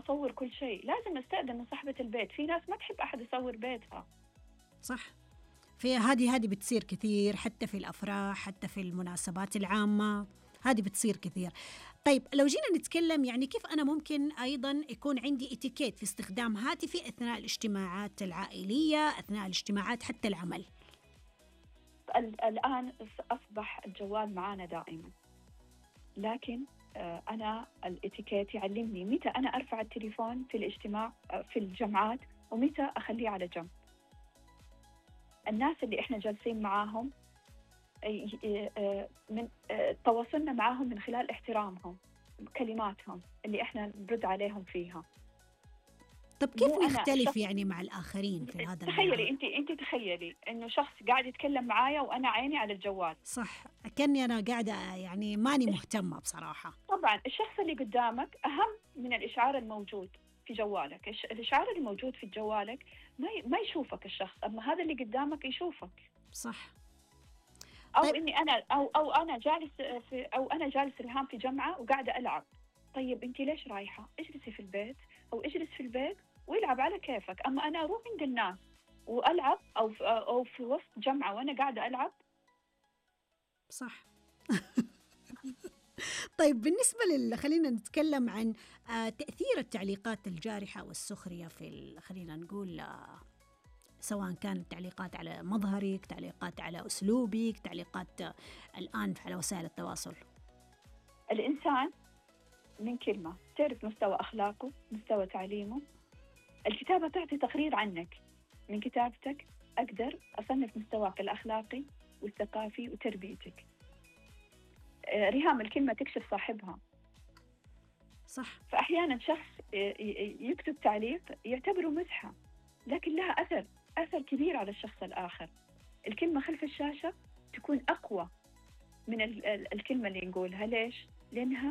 أصور كل شيء، لازم أستأذن من صاحبة البيت. في ناس ما تحب أحد يصور بيتها. صح، في هذه بتصير كثير، حتى في الأفراح، حتى في المناسبات العامة، هذه بتصير كثير. طيب لو جينا نتكلم يعني كيف أنا ممكن أيضا يكون عندي اتيكيت في استخدام هاتفي أثناء الاجتماعات العائلية، أثناء الاجتماعات حتى العمل؟ الآن أصبح الجوال معنا دائما، لكن أنا الاتيكيت يعلمني متى أنا أرفع التليفون في الاجتماع في الجمعات ومتى أخليه على جنب. الناس اللي إحنا جالسين معاهم من تواصلنا معاهم من خلال احترامهم، كلماتهم اللي إحنا نرد عليهم فيها. طب كيف نختلف يعني مع الآخرين في هذا الموضوع؟ تخيلي أنت تخيلي إنه شخص قاعد يتكلم معايا وأنا عيني على الجوال. صح، كأني أنا قاعدة يعني ماني مهتمة بصراحة. طبعا الشخص اللي قدامك أهم من الإشعار الموجود في جوالك. الإشعار اللي موجود في جوالك ما يشوفك الشخص، أما هذا اللي قدامك يشوفك. صح. أو طيب. إني أنا أو أنا جالس الهام في جمعة وقاعدة ألعب. طيب أنت ليش رايحة؟ اجلسي في البيت أو اجلس في البيت والعب على كيفك. أما أنا أروح عند الناس وألعب أو في وسط جمعة وأنا قاعدة ألعب. صح. طيب بالنسبة خلينا نتكلم عن تأثير التعليقات الجارحة والسخرية خلينا نقول سواء كانت تعليقات على مظهرك، تعليقات على أسلوبك، تعليقات الآن على وسائل التواصل. الإنسان من كلمة تعرف مستوى أخلاقه، مستوى تعليمه. الكتابة تعطي تقرير عنك. من كتابتك أقدر أصنف مستواك الأخلاقي والثقافي وتربيتك. ريهام، الكلمة تكشف صاحبها. صح. فأحيانا شخص يكتب تعليق يعتبره مزحة، لكن لها أثر كبير على الشخص الآخر. الكلمة خلف الشاشة تكون أقوى من الكلمة اللي نقولها. ليش؟ لأنها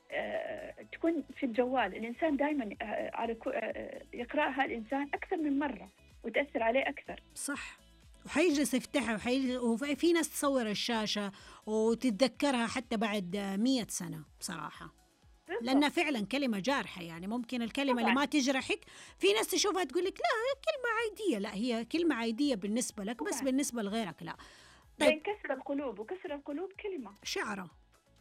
تكون في الجوال. الإنسان دائما يقرأها الإنسان أكثر من مرة وتأثر عليه أكثر. صح، وحيجلس يفتحها وفي ناس تصور الشاشة وتتذكرها حتى بعد 100 سنة بصراحة. لأنها فعلا كلمة جارحة. يعني ممكن الكلمة طبعا. اللي ما تجرحك في ناس تشوفها تقول لك لا كلمة عادية، لا هي كلمة عادية بالنسبة لك طبعا. بس بالنسبة لغيرك لا. طيب بين كسر القلوب وكسر القلوب كلمة شعرة.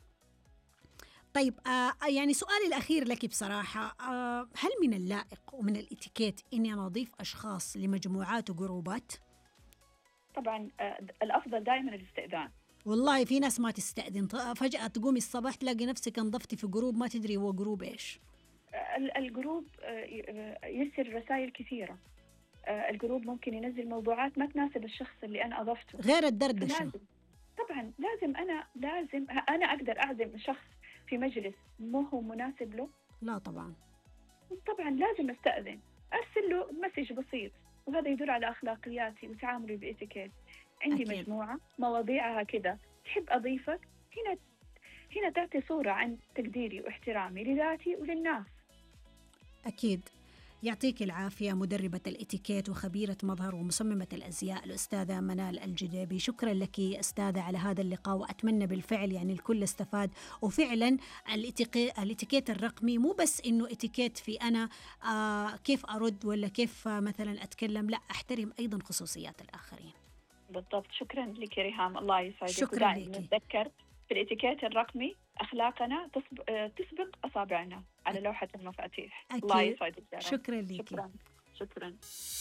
طيب يعني سؤالي الأخير لك بصراحة، هل من اللائق ومن الاتيكيت إني أنا أضيف أشخاص لمجموعات وجروبات؟ طبعا الأفضل دائما الاستئذان. والله في ناس ما تستأذن، فجأة تقومي الصباح تلاقي نفسك انضفتي في جروب ما تدري هو جروب إيش. الجروب يرسل رسائل كثيرة. الجروب ممكن ينزل موضوعات ما تناسب الشخص اللي أنا أضفته غير الدردشة. طبعا لازم أنا أقدر أعزم شخص في مجلس مو هو مناسب له؟ لا طبعا لازم أستأذن، أرسل له مسج بسيط، وهذا يدل على أخلاقياتي وتعاملي بإتيكيت. عندي أكيد. مجموعة مواضيعها كده تحب أضيفك هنا تعطي صورة عن تقديري واحترامي لذاتي وللناس. أكيد. يعطيك العافية مدربة الاتيكيت وخبيرة مظهر ومصممة الأزياء الأستاذة منال الجديبي. شكرا لك أستاذة على هذا اللقاء، وأتمنى بالفعل يعني الكل استفاد. وفعلا الاتيكيت الرقمي مو بس إنه اتيكيت في أنا كيف أرد ولا كيف مثلا أتكلم، لا أحترم أيضا خصوصيات الآخرين. بالضبط. شكرا لك ريهام، الله يسعدك. شكرا لك. نتذكر في الاتيكيت الرقمي أخلاقنا تسبق أصابعنا على لوحة المفاتيح. أكيد. الله يسعدك. شكرا لك. شكرا.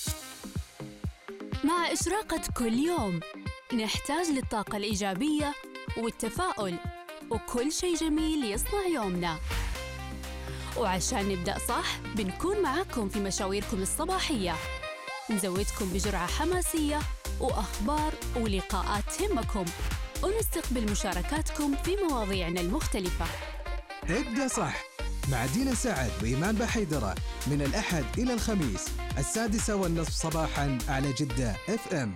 مع إشراقة كل يوم نحتاج للطاقة الإيجابية والتفاؤل وكل شيء جميل يصنع يومنا. وعشان نبدأ صح بنكون معاكم في مشاويركم الصباحية، نزودكم بجرعة حماسية وأخبار ولقاءات تهمكم، ونستقبل مشاركاتكم في مواضيعنا المختلفة. ابدأ صح مع دينا سعد وإيمان بحيدرة من الأحد إلى الخميس 6:30 صباحاً على جدة FM.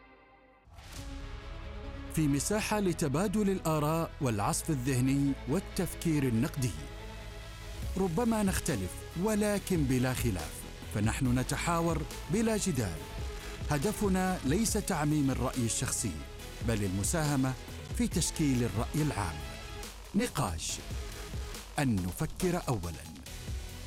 في مساحة لتبادل الآراء والعصف الذهني والتفكير النقدي. ربما نختلف ولكن بلا خلاف، فنحن نتحاور بلا جدال. هدفنا ليس تعميم الرأي الشخصي، بل المساهمة في تشكيل الرأي العام. نقاش، أن نفكر أولاً.